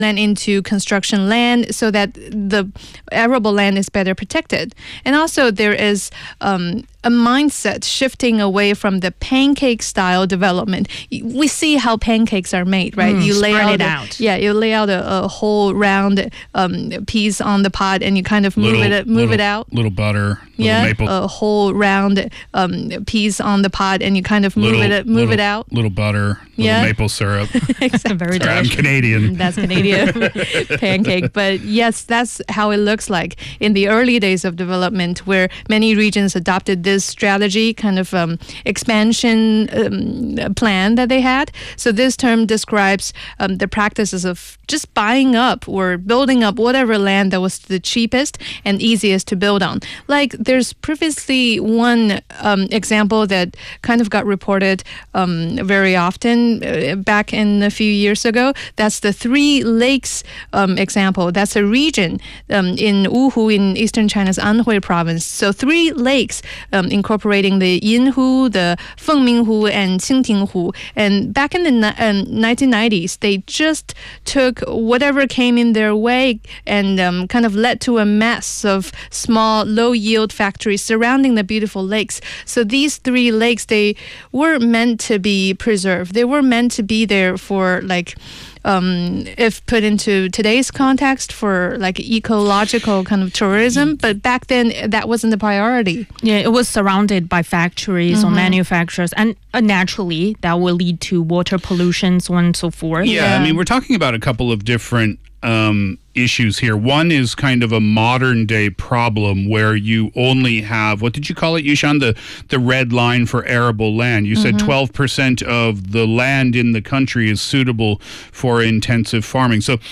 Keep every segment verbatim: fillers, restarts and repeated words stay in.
land into construction land so that the arable land is better protected. And also there is um, a mindset shifting away from the pancake style development. We see how pancakes are made, right? Mm, you lay spread out, it a, out. Yeah, you lay out a, a whole round um, piece on the pot and you kind of move little, it move little, it out. Little butter, little Yeah, maple. a whole round um, piece on the pot and you kind of move little, it move little, it out. Little butter, little Yeah. maple syrup. Exactly. Very Sorry, I'm delicious. Canadian. That's Canadian pancake. But yes, that's how it looks like in the early days of development, where many regions adopted this strategy, kind of um, expansion um, plan that they had. So this term describes um, the practices of just buying up or building up whatever land that was the cheapest and easiest to build on. Like there's previously one um, example that kind of got reported um, very often uh, back in a few years ago. That's the Three Lakes um, example. That's a region um, in Wuhu in eastern China's Anhui province. So three lakes um, incorporating the Yinhu, the Fengminghu, and Qingtinghu. And back in the ni- um, nineteen nineties, they just took whatever came in their way and um, kind of led to a mass of small, low-yield factories surrounding the beautiful lakes. So these three lakes, they were meant to be preserved. They were meant to be there for like Um, if put into today's context for like ecological kind of tourism, but back then that wasn't the priority. Yeah, it was surrounded by factories or manufacturers, and uh, naturally that will lead to water pollution, so on and so forth. Yeah, Yeah. I mean, we're talking about a couple of different um, issues here. One is kind of a modern day problem where you only have, what did you call it, Yushan? The, the red line for arable land. You said twelve percent of the land in the country is suitable for intensive farming. So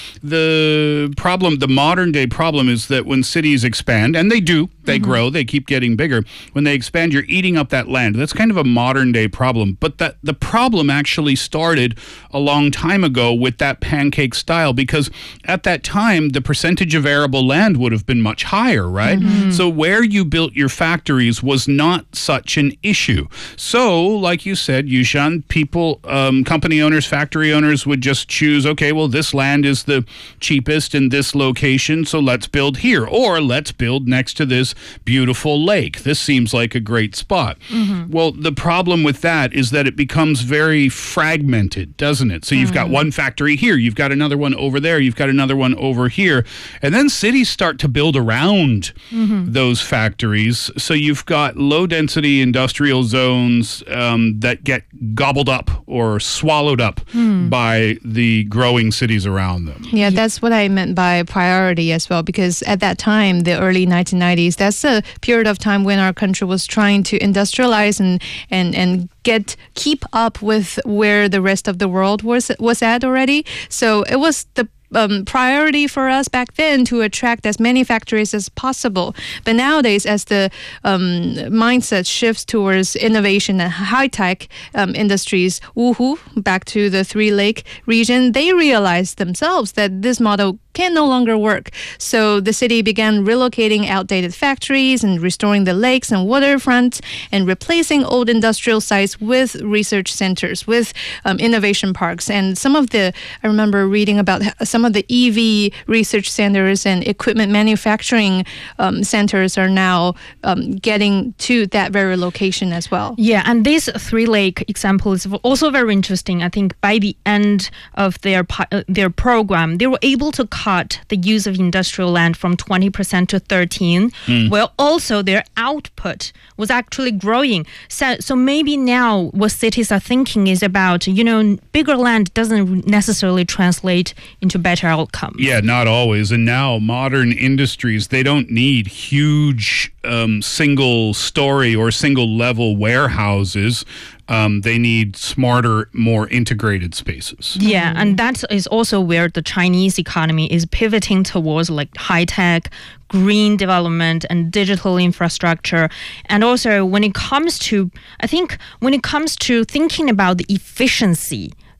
the problem, the modern day problem is that when cities expand, and they do, they grow, they keep getting bigger. When they expand, you're eating up that land. That's kind of a modern day problem. But that the problem actually started a long time ago with that pancake style, because at that time, the percentage of arable land would have been much higher, right? So where you built your factories was not such an issue. So, like you said, Yushan, people, um, company owners, factory owners would just choose, okay, well, this land is the cheapest in this location, so let's build here. Or let's build next to this beautiful lake. This seems like a great spot. Well, the problem with that is that it becomes very fragmented, doesn't it? So you've got one factory here, you've got another one over there, you've got another one over here, and then cities start to build around those factories. So you've got low density industrial zones um, that get gobbled up or swallowed up by the growing cities around them. Yeah, that's what I meant by priority as well, because at that time, the early nineteen nineties, that's a period of time when our country was trying to industrialize and and and get keep up with where the rest of the world was was at already. So it was the Um, priority for us back then to attract as many factories as possible. But nowadays, as the um, mindset shifts towards innovation and high-tech um, industries, Wuhu, back to the Three Lake region, they realized themselves that this model can no longer work. So the city began relocating outdated factories and restoring the lakes and waterfronts and replacing old industrial sites with research centers, with um, innovation parks. And some of the, I remember reading about some of the E V research centers and equipment manufacturing um, centers are now um, getting to that very location as well. Yeah, and this Three Lake example is also very interesting. I think by the end of their pi- uh, their program, they were able to cut the use of industrial land from twenty percent to thirteen, while also their output was actually growing. So, so maybe now what cities are thinking is about, you know, bigger land doesn't necessarily translate into better outcomes. Yeah, not always. And now modern industries, they don't need huge um, single story or single level warehouses. Um, they need smarter, more integrated spaces. Yeah, and that is also where the Chinese economy is pivoting towards, like high-tech, green development and digital infrastructure. And also when it comes to, I think when it comes to thinking about the efficiency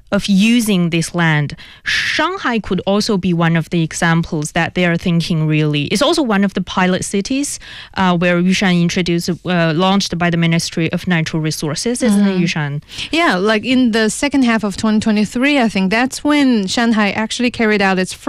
of using this land. Shanghai could also be one of the examples that they are thinking really. It's also one of the pilot cities uh, where Yushan introduced, uh, launched by the Ministry of Natural Resources, isn't mm-hmm. it, Yushan? Yeah, like in the second half of twenty twenty-three, I think that's when Shanghai actually carried out its